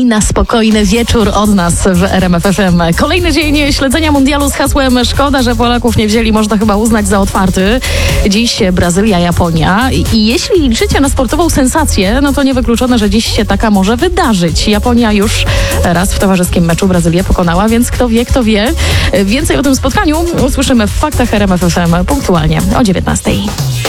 na spokojny wieczór od nas w RMF FM. Kolejny dzień śledzenia mundialu z hasłem szkoda, że Polaków nie wzięli, można chyba uznać za otwarty. Dziś Brazylia, Japonia. I jeśli liczycie na sportową sensację, no to niewykluczone, że dziś się taka może wydarzyć. Japonia już raz w towarzyskim meczu Brazylię pokonała, więc kto wie. Więcej o tym spotkaniu usłyszymy w Faktach RMF FM punktualnie o 19:00.